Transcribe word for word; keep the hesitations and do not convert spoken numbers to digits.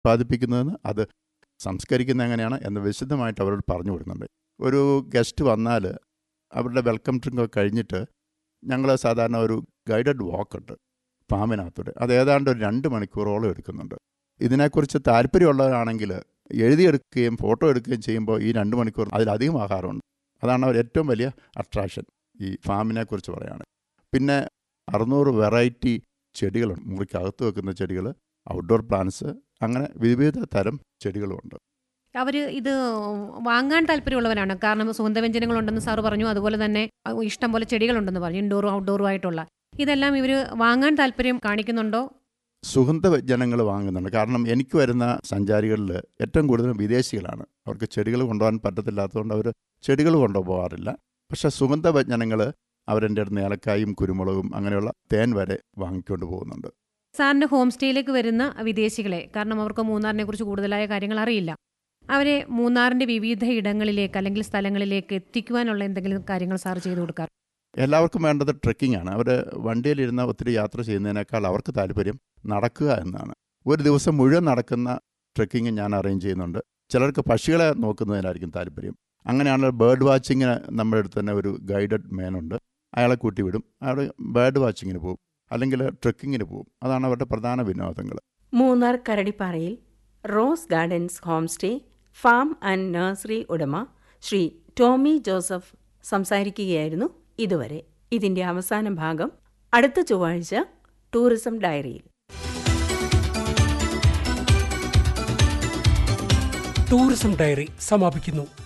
ഉൽപ്പാദിപ്പിക്കുന്നതെന്ന് അത് സംസ്കരിക്കുന്നത് എങ്ങനെയാണ് എന്ന് വിശദമായിട്ട് അവരോട് പറഞ്ഞു കൊടുക്കുന്നുണ്ട്. ഒരു ഗസ്റ്റ് വന്നാൽ അവരുടെ വെൽക്കം ഡ്രിങ്ക് ഒക്കെ കഴിഞ്ഞിട്ട് ഞങ്ങൾ സാധാരണ ഒരു ഗൈഡഡ് വാക്കുണ്ട് ഫാമിനകത്തൂടെ. അത് ഏതാണ്ട് ഒരു രണ്ട് മണിക്കൂറോളം എടുക്കുന്നുണ്ട്. ഇതിനെക്കുറിച്ച് താല്പര്യമുള്ളവരാണെങ്കിൽ എഴുതിയെടുക്കുകയും ഫോട്ടോ എടുക്കുകയും ചെയ്യുമ്പോൾ ഈ രണ്ട് മണിക്കൂർ അതിലധികം ആഹാരമുണ്ട്. അതാണ് അവർ ഏറ്റവും വലിയ അട്രാക്ഷൻ ഈ ഫാമിനെക്കുറിച്ച് പറയുകയാണ്. പിന്നെ അറുന്നൂറ് വെറൈറ്റി ചെടികളുണ്ട്, മുറിക്കകത്ത് വെക്കുന്ന ചെടികൾ, ഔട്ട്ഡോർ പ്ലാന്റ്സ്, അങ്ങനെ വിവിധ തരം ചെടികളുമുണ്ട്. അവർ ഇത് വാങ്ങാൻ താല്പര്യമുള്ളവരാണ്. കാരണം സുഗന്ധവ്യഞ്ജനങ്ങളുണ്ടെന്ന് സാറ് പറഞ്ഞു, അതുപോലെ തന്നെ ഇഷ്ടം പോലെ ചെടികളുണ്ടെന്ന് പറഞ്ഞു, ഇൻഡോറും ഔട്ട്ഡോറും ആയിട്ടുള്ള. ഇതെല്ലാം ഇവർ വാങ്ങാൻ താല്പര്യം കാണിക്കുന്നുണ്ടോ? സുഗന്ധവ്യഞ്ജനങ്ങൾ വാങ്ങുന്നുണ്ട്. കാരണം എനിക്ക് വരുന്ന സഞ്ചാരികളിൽ ഏറ്റവും കൂടുതൽ വിദേശികളാണ്. അവർക്ക് ചെടികൾ കൊണ്ടുപോകാൻ പറ്റത്തില്ലാത്തതുകൊണ്ട് അവർ ചെടികൾ കൊണ്ടുപോകാറില്ല. പക്ഷേ സുഗന്ധവ്യഞ്ജനങ്ങൾ അവരെൻ്റെ അടുത്ത് ഏലക്കായും കുരുമുളകും അങ്ങനെയുള്ള തേൻ വരെ വാങ്ങിക്കൊണ്ട് പോകുന്നുണ്ട്. സാറിൻ്റെ ഹോം സ്റ്റേയിലേക്ക് വരുന്ന വിദേശികളെ, കാരണം അവർക്ക് മൂന്നാറിനെ കുറിച്ച് കൂടുതലായ കാര്യങ്ങൾ അറിയില്ല, അവരെ മൂന്നാറിൻ്റെ വിവിധ ഇടങ്ങളിലേക്ക് അല്ലെങ്കിൽ സ്ഥലങ്ങളിലേക്ക് എത്തിക്കുവാനുള്ള എന്തെങ്കിലും കാര്യങ്ങൾ സാർ ചെയ്തു കൊടുക്കാറ്? എല്ലാവർക്കും വേണ്ടത് ട്രെക്കിംഗ് ആണ്. അവർ വണ്ടിയിലിരുന്ന് ഒത്തിരി യാത്ര ചെയ്യുന്നതിനേക്കാൾ അവർക്ക് താല്പര്യം നടക്കുക എന്നാണ്. ഒരു ദിവസം മുഴുവൻ നടക്കുന്ന ട്രെക്കിങ് ഞാൻ അറേഞ്ച് ചെയ്യുന്നുണ്ട്. ചിലർക്ക് പക്ഷികളെ നോക്കുന്നതിനായിരിക്കും താല്പര്യം. അങ്ങനെയാണെങ്കിൽ ബേർഡ് വാച്ചിങ്ങിന് നമ്മുടെ അടുത്ത് തന്നെ ഒരു ഗൈഡഡ് മേനുണ്ട്. അയാളെ കൂട്ടി വിടും. അയാൾ ബേർഡ് വാച്ചിങ്ങിന് പോകും, അല്ലെങ്കിൽ ട്രെക്കിങ്ങിന് പോകും. അതാണ് അവരുടെ പ്രധാന വിനോദങ്ങൾ. Munnar കരടിപ്പാറയിൽ rose gardens home stay farm and nursery ഉടമ ശ്രീ ടോമി ജോസഫ് സംസാരിക്കുകയായിരുന്നു ഇതുവരെ. ഇതിന്റെ അവസാന ഭാഗം അടുത്ത ചൊവ്വാഴ്ച ടൂറിസം ഡയറിയിൽ. ടൂറിസം ഡയറി സമാപിക്കുന്നു.